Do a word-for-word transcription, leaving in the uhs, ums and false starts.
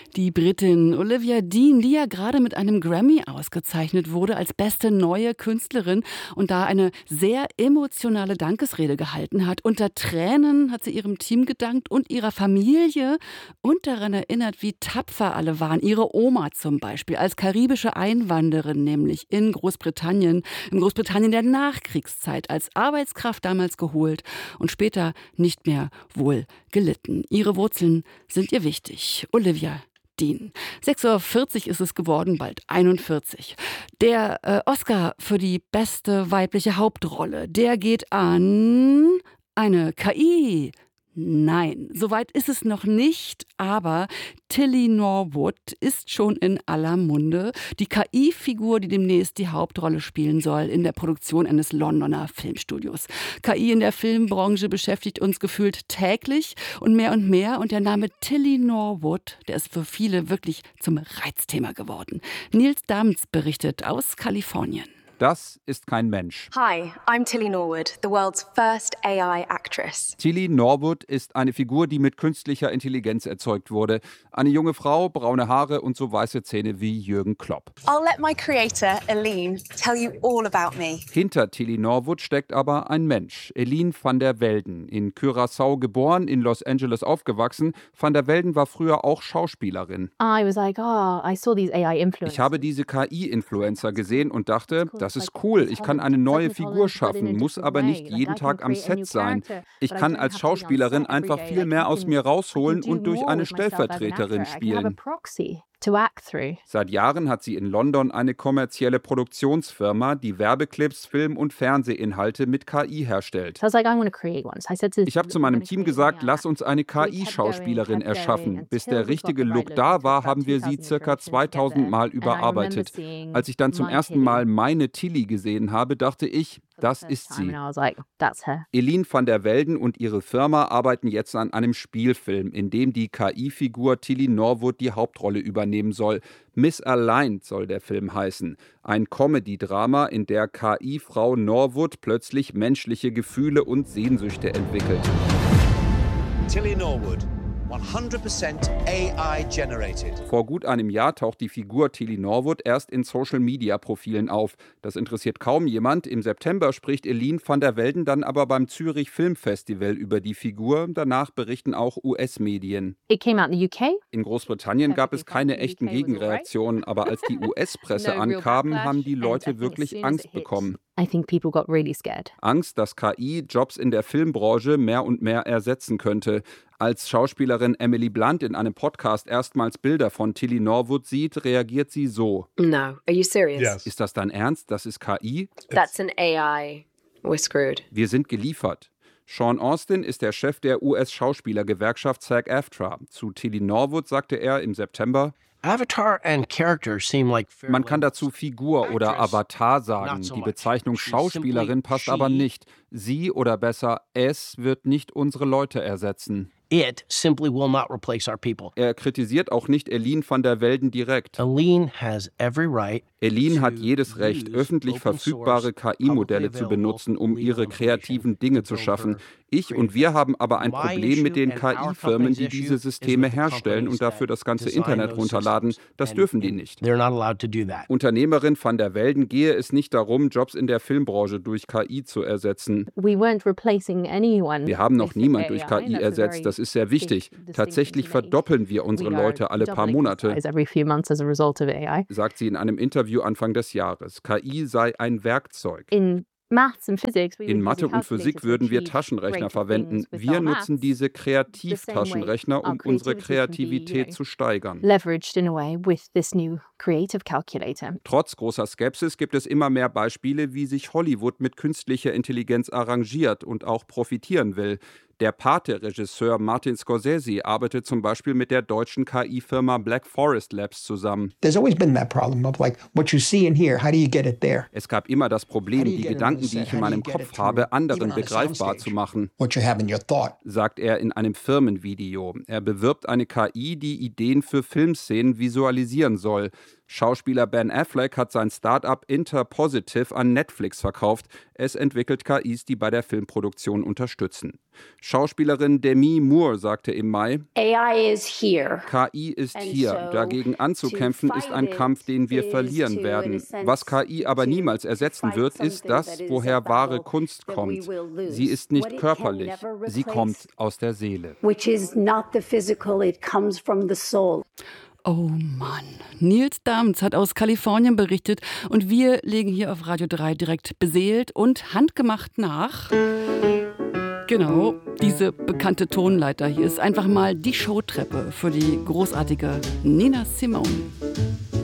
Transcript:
Die Britin Olivia Dean, die ja gerade mit einem Grammy ausgezeichnet wurde als beste neue Künstlerin und da eine sehr emotionale Dankesrede gehalten hat. Unter Tränen hat sie ihrem Team gedankt und ihrer Familie und daran erinnert, wie tapfer alle waren. Ihre Oma zum Beispiel, als karibische Einwanderin nämlich in Großbritannien, in Großbritannien der Nachkriegszeit, als Arbeitskraft damals geholt und später nicht mehr wohl gelitten. Ihre Wurzeln sind ihr wichtig. Olivia Dean. sechs Uhr vierzig ist es geworden, bald einundvierzig. Der äh, Oscar für die beste weibliche Hauptrolle, der geht an eine K I. Nein, soweit ist es noch nicht, aber Tilly Norwood ist schon in aller Munde. Die K I-Figur, die demnächst die Hauptrolle spielen soll in der Produktion eines Londoner Filmstudios. K I in der Filmbranche beschäftigt uns gefühlt täglich und mehr und mehr. Und der Name Tilly Norwood, der ist für viele wirklich zum Reizthema geworden. Nils Dams berichtet aus Kalifornien. Das ist kein Mensch. Hi, I'm Tilly Norwood, the world's first A I actress. Tilly Norwood ist eine Figur, die mit künstlicher Intelligenz erzeugt wurde. Eine junge Frau, braune Haare und so weiße Zähne wie Jürgen Klopp. I'll let my creator, Aline, tell you all about me. Hinter Tilly Norwood steckt aber ein Mensch, Eline van der Velden. In Curaçao geboren, in Los Angeles aufgewachsen. Van der Velden war früher auch Schauspielerin. I was like, oh, I saw these A I influencers. Ich habe diese K I-Influencer gesehen und dachte, das ist cool, ich kann eine neue Figur schaffen, muss aber nicht jeden Tag am Set sein. Ich kann als Schauspielerin einfach viel mehr aus mir rausholen und durch eine Stellvertreterin spielen. Seit Jahren hat sie in London eine kommerzielle Produktionsfirma, die Werbeclips, Film- und Fernsehinhalte mit K I herstellt. Ich habe zu meinem Team gesagt, lass uns eine K I-Schauspielerin erschaffen. Bis der richtige Look da war, haben wir sie circa zweitausend Mal überarbeitet. Als ich dann zum ersten Mal meine Tilly gesehen habe, dachte ich, das ist sie. Eline van der Velden und ihre Firma arbeiten jetzt an einem Spielfilm, in dem die K I-Figur Tilly Norwood die Hauptrolle übernehmen soll. Misaligned soll der Film heißen. Ein Comedy-Drama, in der K I-Frau Norwood plötzlich menschliche Gefühle und Sehnsüchte entwickelt. Tilly Norwood. hundert Prozent A I generated. Vor gut einem Jahr taucht die Figur Tilly Norwood erst in Social-Media-Profilen auf. Das interessiert kaum jemand. Im September spricht Eline van der Velden dann aber beim Zürich Filmfestival über die Figur. Danach berichten auch U S-Medien. It came out in the U K. In Großbritannien gab es keine echten Gegenreaktionen, aber als die U S-Presse ankam, haben die Leute wirklich Angst bekommen. I think people got really scared. Angst, dass K I Jobs in der Filmbranche mehr und mehr ersetzen könnte. Als Schauspielerin Emily Blunt in einem Podcast erstmals Bilder von Tilly Norwood sieht, reagiert sie so. No, are you serious? Yes. Ist das dein Ernst? Das ist K I? That's an A I. We're screwed. Wir sind geliefert. Sean Austin ist der Chef der U S-Schauspielergewerkschaft SAG-AFTRA. Zu Tilly Norwood sagte er im September: Avatar and character seem like Man kann dazu Figur oder Avatar sagen. Die Bezeichnung Schauspielerin passt aber nicht. Sie oder besser es wird nicht unsere Leute ersetzen. It simply will not replace our people. Er kritisiert auch nicht Eline van der Velden direkt. Aline has every right. Eline hat jedes Recht, öffentlich verfügbare K I-Modelle zu benutzen, um ihre kreativen Dinge zu schaffen. Ich und wir haben aber ein Problem mit den K I-Firmen, die diese Systeme herstellen und dafür das ganze Internet runterladen. Das dürfen die nicht. They're not allowed to do that. Unternehmerin van der Velden gehe es nicht darum, Jobs in der Filmbranche durch K I zu ersetzen. We weren't replacing anyone. Wir haben noch niemand durch K I ersetzt. Das ist sehr wichtig. Tatsächlich verdoppeln wir unsere Leute alle paar Monate, sagt sie in einem Interview Anfang des Jahres. K I sei ein Werkzeug. In In Mathe und Physik würden wir Taschenrechner verwenden. Wir nutzen diese Kreativtaschenrechner, um unsere Kreativität zu steigern. Trotz großer Skepsis gibt es immer mehr Beispiele, wie sich Hollywood mit künstlicher Intelligenz arrangiert und auch profitieren will. Der Pate-Regisseur Martin Scorsese arbeitet zum Beispiel mit der deutschen K I-Firma Black Forest Labs zusammen. There's always been that problem of like what you see in here, how do you get it there? Es gab immer das Problem, die Gedanken, die ich in meinem Kopf habe, anderen begreifbar zu machen, What you have in your thought. sagt er in einem Firmenvideo. Er bewirbt eine K I, die Ideen für Filmszenen visualisieren soll. Schauspieler Ben Affleck hat sein Start-up Interpositive an Netflix verkauft. Es entwickelt K Is, die bei der Filmproduktion unterstützen. Schauspielerin Demi Moore sagte im Mai, A I is here. K I ist hier. Dagegen anzukämpfen ist ein Kampf, den wir verlieren werden. Was K I aber niemals ersetzen wird, ist das, woher wahre Kunst kommt. Sie ist nicht körperlich, sie kommt aus der Seele. Which is not the physical, it comes from the soul. Oh Mann, Nils Damz hat aus Kalifornien berichtet und wir legen hier auf Radio drei direkt beseelt und handgemacht nach. Genau, diese bekannte Tonleiter hier ist einfach mal die Showtreppe für die großartige Nina Simone.